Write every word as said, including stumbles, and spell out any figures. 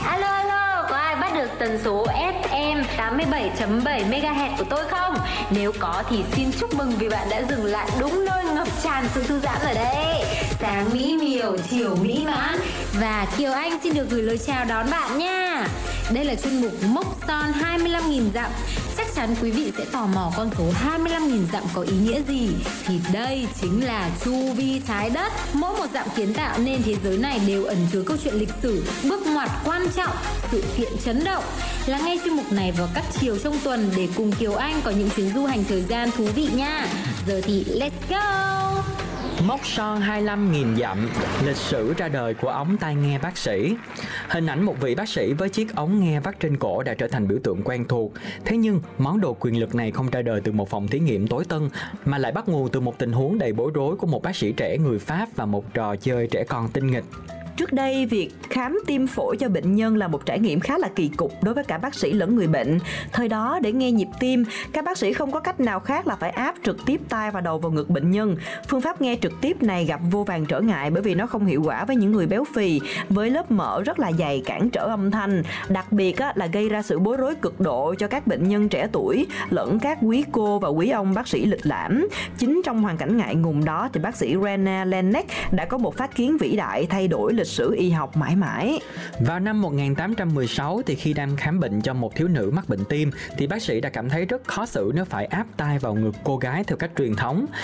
Alo alo, có ai bắt được tần số ép em tám mươi bảy chấm bảy MHz của tôi không? Nếu có thì xin chúc mừng vì bạn đã dừng lại đúng nơi ngập tràn sự thư giãn rồi đấy. Sáng mỹ miều, chiều mỹ mãn. Và Kiều Anh xin được gửi lời chào đón bạn nha. Đây là chuyên mục Mốc Son hai mươi lăm nghìn dặm. Chắc chắn quý vị sẽ tò mò con số hai mươi lăm nghìn dặm có ý nghĩa gì. Thì đây chính là chu vi trái đất. Mỗi một dặm kiến tạo nên thế giới này đều ẩn chứa câu chuyện lịch sử, bước ngoặt quan trọng, sự kiện chấn động. Lắng nghe chuyên mục này vào các chiều trong tuần để cùng Kiều Anh có những chuyến du hành thời gian thú vị nha. Giờ thì let's go! Mốc son hai mươi lăm nghìn dặm, lịch sử ra đời của ống tai nghe bác sĩ. Hình ảnh một vị bác sĩ với chiếc ống nghe vắt trên cổ đã trở thành biểu tượng quen thuộc. Thế nhưng, món đồ quyền lực này không ra đời từ một phòng thí nghiệm tối tân, mà lại bắt nguồn từ một tình huống đầy bối rối của một bác sĩ trẻ người Pháp và một trò chơi trẻ con tinh nghịch. Trước đây, việc khám tim phổi cho bệnh nhân là một trải nghiệm khá là kỳ cục đối với cả bác sĩ lẫn người bệnh. Thời đó, để nghe nhịp tim, các bác sĩ không có cách nào khác là phải áp trực tiếp tai và đầu vào ngực bệnh nhân. Phương pháp nghe trực tiếp này gặp vô vàn trở ngại bởi vì nó không hiệu quả với những người béo phì, với lớp mỡ rất là dày cản trở âm thanh. Đặc biệt á, là gây ra sự bối rối cực độ cho các bệnh nhân trẻ tuổi lẫn các quý cô và quý ông bác sĩ lịch lãm. Chính trong hoàn cảnh ngại ngùng đó thì bác sĩ René Laennec đã có một phát kiến vĩ đại thay đổi lịch sử y học mãi mãi. Vào năm một nghìn tám trăm mười sáu thì khi đang khám bệnh cho một thiếu nữ mắc bệnh tim thì bác sĩ đã cảm thấy rất khó xử nếu phải áp tai vào ngực cô gái theo cách truyền thống.